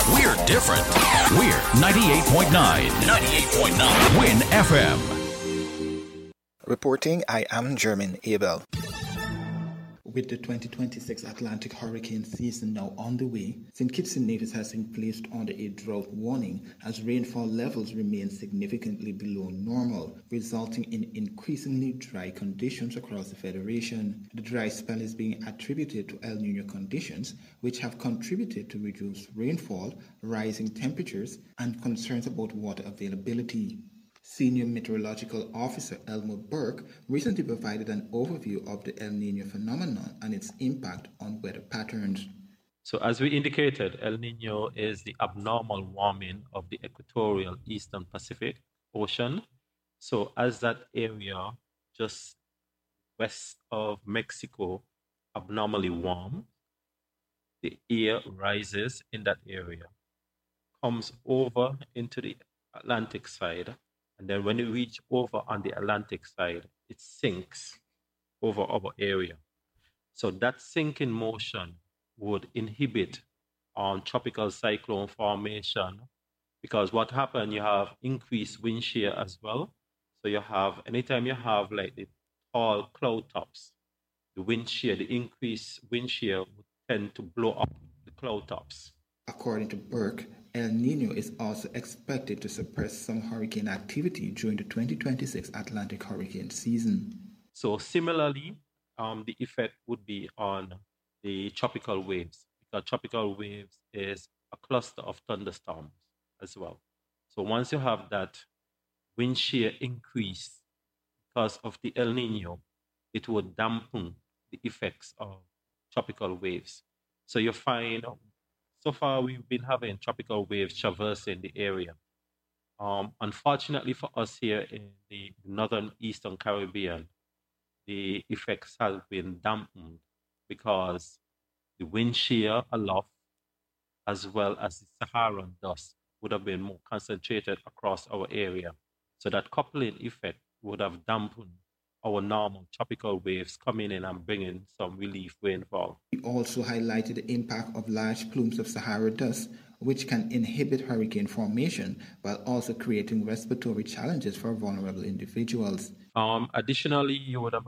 We're different. We're 98.9. 98.9. Win FM. Reporting, I am Jermaine Abel. With the 2026 Atlantic hurricane season now on the way, St. Kitts and Nevis has been placed under a drought warning as rainfall levels remain significantly below normal, resulting in increasingly dry conditions across the Federation. The dry spell is being attributed to El Niño conditions, which have contributed to reduced rainfall, rising temperatures, and concerns about water availability. Senior Meteorological Officer Elmer Burke recently provided an overview of the El Niño phenomenon and its impact on weather patterns. So as we indicated, El Niño is the abnormal warming of the equatorial eastern Pacific Ocean. So as that area just west of Mexico abnormally warm, the air rises in that area, comes over into the Atlantic side, and then when it reaches over on the Atlantic side, it sinks over our area. So that sinking motion would inhibit tropical cyclone formation, because what happened, you have increased wind shear as well. So you have, anytime you have like the tall cloud tops, the wind shear, the increased wind shear would tend to blow up the cloud tops. According to Burke, El Niño is also expected to suppress some hurricane activity during the 2026 Atlantic hurricane season. So similarly, the effect would be on the tropical waves, because tropical waves is a cluster of thunderstorms as well. So once you have that wind shear increase because of the El Niño, it would dampen the effects of tropical waves. So you find, so far we've been having tropical waves traversing the area. Unfortunately for us here in the northern eastern Caribbean, the effects have been dampened because the wind shear aloft, as well as the Saharan dust, would have been more concentrated across our area. So that coupling effect would have dampened our normal tropical waves coming in and bringing some relief rainfall. He also highlighted the impact of large plumes of Sahara dust, which can inhibit hurricane formation while also creating respiratory challenges for vulnerable individuals. Additionally, you would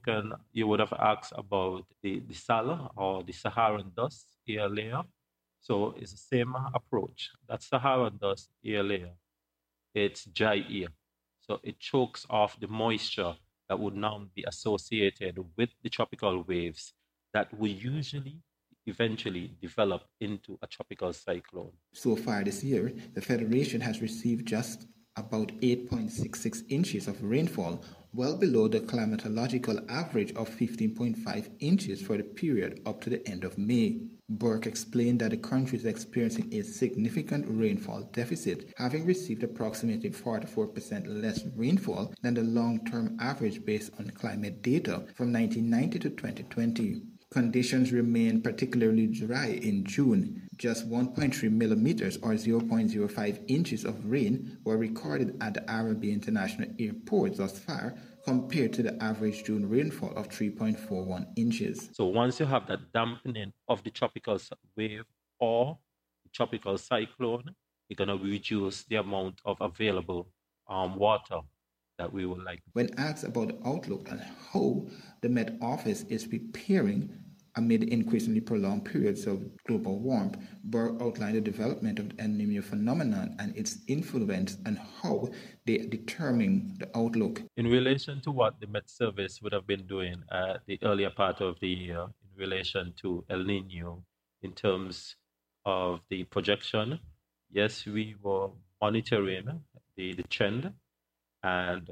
have asked about the SAL, or the Saharan dust air layer. So it's the same approach. That Saharan dust air layer, it's dry air. So it chokes off the moisture that would now be associated with the tropical waves that will usually eventually develop into a tropical cyclone. So far this year, the Federation has received just about 8.66 inches of rainfall, well below the climatological average of 15.5 inches for the period up to the end of May. Burke explained that the country is experiencing a significant rainfall deficit, having received approximately 44% less rainfall than the long-term average based on climate data from 1990 to 2020. Conditions remain particularly dry in June. Just 1.3 millimeters or 0.05 inches of rain were recorded at the Arabia International Airport thus far, compared to the average June rainfall of 3.41 inches. So once you have that dampening of the tropical wave or the tropical cyclone, you're going to reduce the amount of available water that we would like. When asked about the outlook and how the Met Office is preparing amid increasingly prolonged periods of global warmth, Burke outlined the development of the El Niño phenomenon and its influence and how they determine the outlook. In relation to what the Met Service would have been doing at the earlier part of the year in relation to El Niño in terms of the projection, yes, we were monitoring the trend, and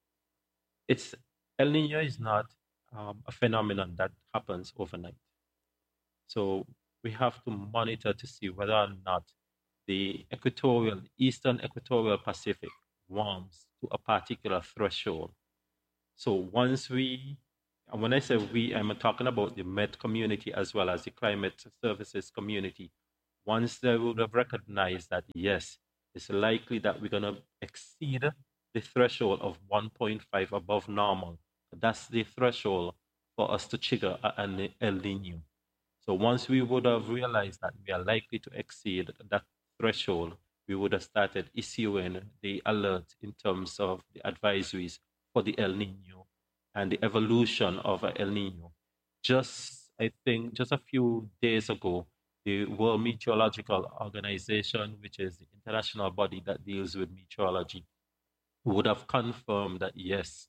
El Niño is not a phenomenon that happens overnight. So we have to monitor to see whether or not the eastern equatorial Pacific warms to a particular threshold. So once and when I say we, I'm talking about the Met community as well as the climate services community. Once they would have recognized that, yes, it's likely that we're going to exceed the threshold of 1.5 above normal. That's the threshold for us to trigger an El Niño. So once we would have realized that we are likely to exceed that threshold, we would have started issuing the alert in terms of the advisories for the El Nino and the evolution of El Nino. I think just a few days ago, the World Meteorological Organization, which is the international body that deals with meteorology, would have confirmed that yes,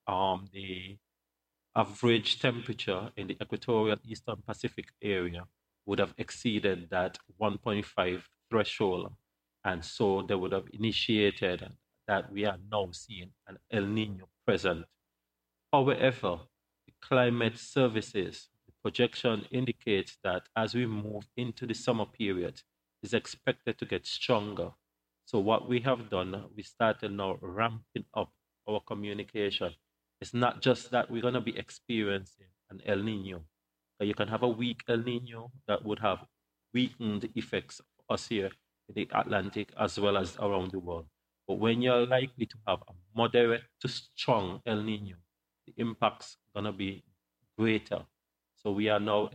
the average temperature in the equatorial Eastern Pacific area would have exceeded that 1.5 threshold. And so they would have initiated that we are now seeing an El Nino present. However, the climate services, the projection indicates that as we move into the summer period, is expected to get stronger. So what we have done, we started now ramping up our communication. It's not just that we're going to be experiencing an El Nino. You can have a weak El Nino that would have weakened the effects of us here in the Atlantic as well as around the world. But when you're likely to have a moderate to strong El Nino, the impact's going to be greater. So we are now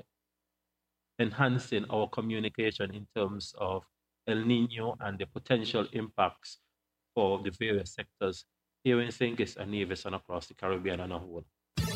enhancing our communication in terms of El Nino and the potential impacts for the various sectors here in St. Kitts and Nevis and across the Caribbean as a whole.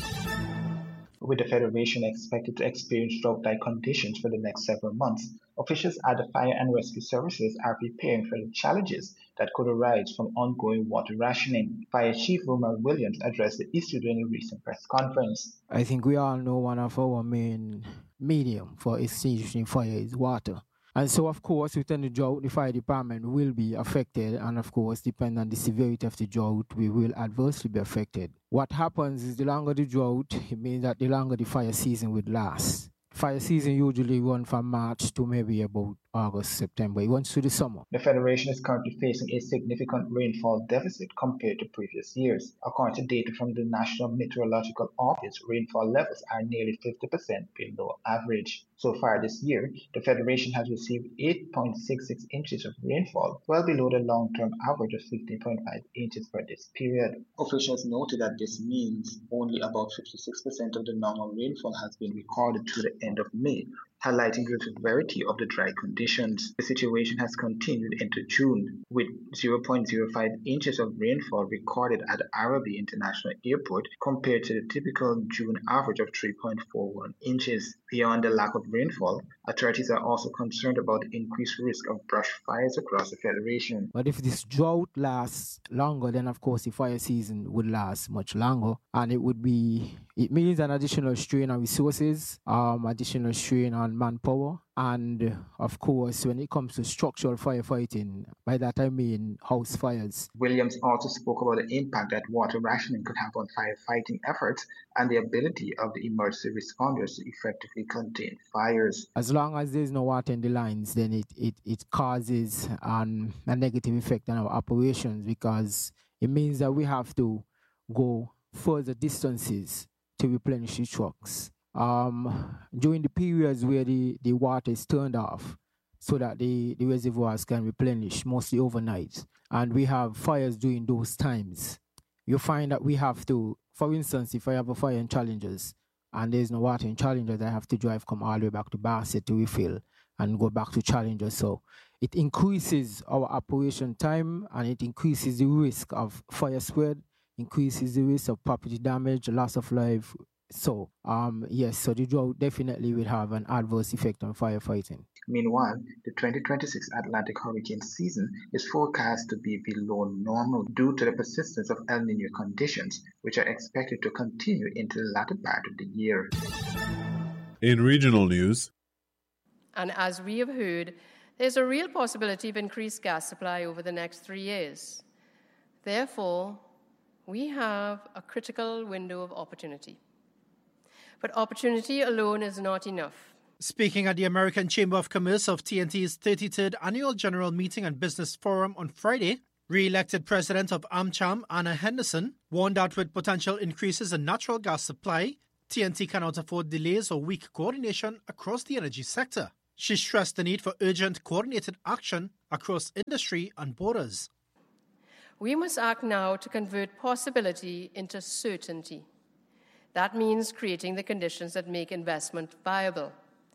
With the Federation expected to experience drought-like conditions for the next several months, officials at the Fire and Rescue Services are preparing for the challenges that could arise from ongoing water rationing. Fire Chief Romal Williams addressed the issue during a recent press conference. I think we all know one of our main medium for extinguishing fire is water. And so, of course, within the drought, the fire department will be affected. And, of course, depending on the severity of the drought, we will adversely be affected. What happens is the longer the drought, it means that the longer the fire season would last. Fire season usually runs from March to maybe about August, September. It runs through the summer. The Federation is currently facing a significant rainfall deficit compared to previous years. According to data from the National Meteorological Office, rainfall levels are nearly 50% below average. So far this year, the Federation has received 8.66 inches of rainfall, well below the long-term average of 15.5 inches for this period. Officials noted that this means only about 56% of the normal rainfall has been recorded to the end of May, highlighting the severity of the dry conditions. The situation has continued into June, with 0.05 inches of rainfall recorded at Arabi International Airport compared to the typical June average of 3.41 inches. Beyond the lack of rainfall, authorities are also concerned about the increased risk of brush fires across the Federation. But if this drought lasts longer, then of course the fire season would last much longer, and it means an additional strain on resources, additional strain on manpower, and of course when it comes to structural firefighting, by that I mean house fires. Williams also spoke about the impact that water rationing could have on firefighting efforts and the ability of the emergency responders to effectively contain fires. As long as there's no water in the lines, then it causes a negative effect on our operations, because it means that we have to go further distances to replenish the trucks. During the periods where the water is turned off so that the reservoirs can replenish, mostly overnight, and we have fires during those times, you find that we have to, for instance, if I have a fire in Challengers and there's no water in Challengers, I have to come all the way back to Bassett to refill and go back to Challengers. So it increases our operation time, and it increases the risk of fire spread, increases the risk of property damage, loss of life. So, so the drought definitely will have an adverse effect on firefighting. Meanwhile, the 2026 Atlantic hurricane season is forecast to be below normal due to the persistence of El Niño conditions, which are expected to continue into the latter part of the year. In regional news, and as we have heard, there's a real possibility of increased gas supply over the next 3 years. Therefore, we have a critical window of opportunity. But opportunity alone is not enough. Speaking at the American Chamber of Commerce of TNT's 33rd Annual General Meeting and Business Forum on Friday, re-elected President of AmCham, Anna Henderson, warned that with potential increases in natural gas supply, TNT cannot afford delays or weak coordination across the energy sector. She stressed the need for urgent coordinated action across industry and borders. We must act now to convert possibility into certainty. That means creating the conditions that make investment viable.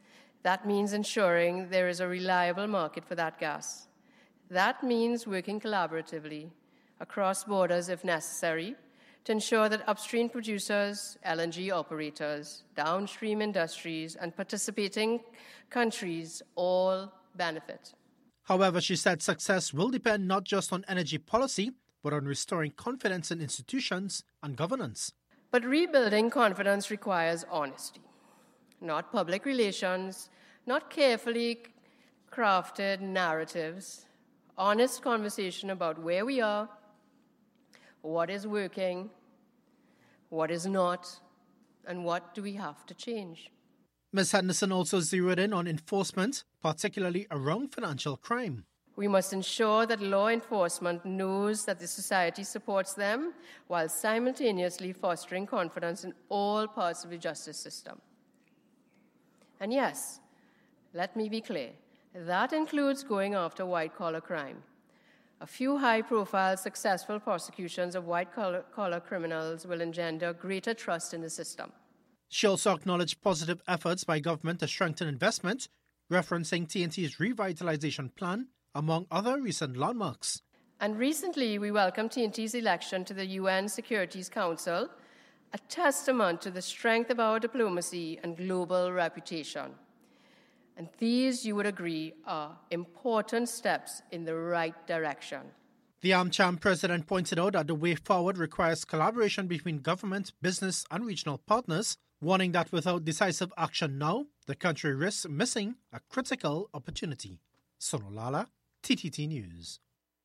That means ensuring there is a reliable market for that gas. That means working collaboratively across borders if necessary to ensure that upstream producers, LNG operators, downstream industries, and participating countries all benefit. However, she said success will depend not just on energy policy, but on restoring confidence in institutions and governance. But rebuilding confidence requires honesty, not public relations, not carefully crafted narratives, honest conversation about where we are, what is working, what is not, and what do we have to change. Ms. Henderson also zeroed in on enforcement, particularly around financial crime. We must ensure that law enforcement knows that the society supports them while simultaneously fostering confidence in all parts of the justice system. And yes, let me be clear, that includes going after white-collar crime. A few high-profile, successful prosecutions of white-collar criminals will engender greater trust in the system. She also acknowledged positive efforts by government to strengthen investment, referencing TNT's revitalization plan, among other recent landmarks. And recently, we welcomed TNT's election to the UN Security Council, a testament to the strength of our diplomacy and global reputation. And these, you would agree, are important steps in the right direction. The AmCham president pointed out that the way forward requires collaboration between government, business, and regional partners, warning that without decisive action now, the country risks missing a critical opportunity. Sonolala, TTT News.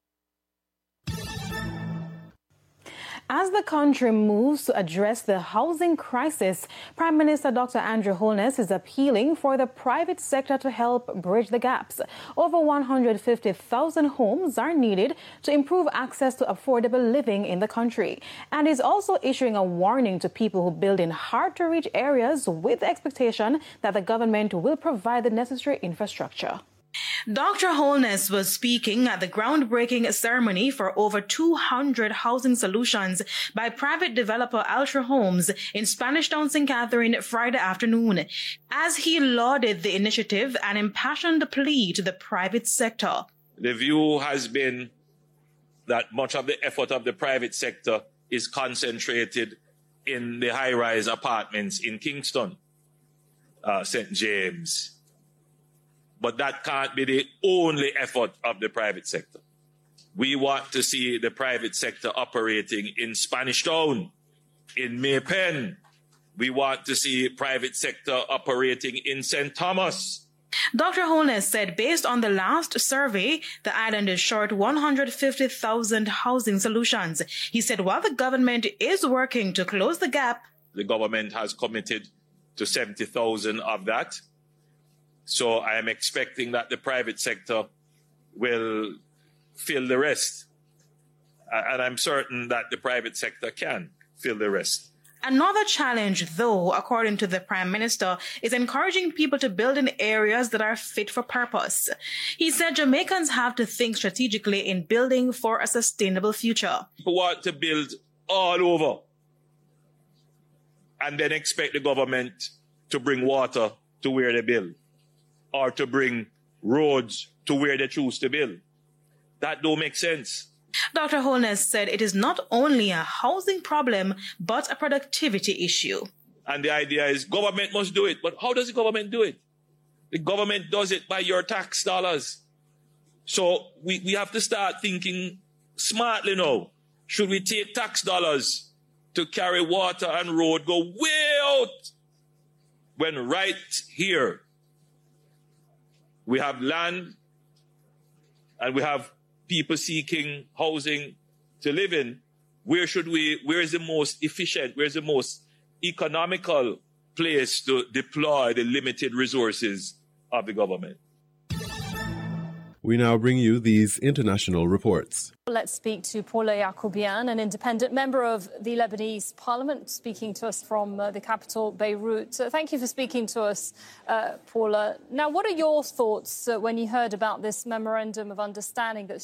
As the country moves to address the housing crisis, Prime Minister Dr. Andrew Holness is appealing for the private sector to help bridge the gaps. Over 150,000 homes are needed to improve access to affordable living in the country. And is also issuing a warning to people who build in hard-to-reach areas with the expectation that the government will provide the necessary infrastructure. Dr. Holness was speaking at the groundbreaking ceremony for over 200 housing solutions by private developer Ultra Homes in Spanish Town, St. Catherine, Friday afternoon, as he lauded the initiative and impassioned the plea to the private sector. The view has been that much of the effort of the private sector is concentrated in the high-rise apartments in Kingston, St. James. But that can't be the only effort of the private sector. We want to see the private sector operating in Spanish Town, in Maypen. We want to see private sector operating in St. Thomas. Dr. Holness said based on the last survey, the island is short 150,000 housing solutions. He said while the government is working to close the gap, the government has committed to 70,000 of that. So I am expecting that the private sector will fill the rest. And I'm certain that the private sector can fill the rest. Another challenge, though, according to the Prime Minister, is encouraging people to build in areas that are fit for purpose. He said Jamaicans have to think strategically in building for a sustainable future. People want to build all over and then expect the government to bring water to where they build, or to bring roads to where they choose to build. That don't make sense. Dr. Holness said it is not only a housing problem, but a productivity issue. And the idea is government must do it. But how does the government do it? The government does it by your tax dollars. So we have to start thinking smartly now. Should we take tax dollars to carry water and road, go way out, when right here we have land and we have people seeking housing to live in? Where is the most efficient, where is the most economical place to deploy the limited resources of the government? We now bring you these international reports. Let's speak to Paula Yacoubian, an independent member of the Lebanese parliament, speaking to us from the capital, Beirut. Thank you for speaking to us, Paula. Now, what are your thoughts when you heard about this memorandum of understanding that's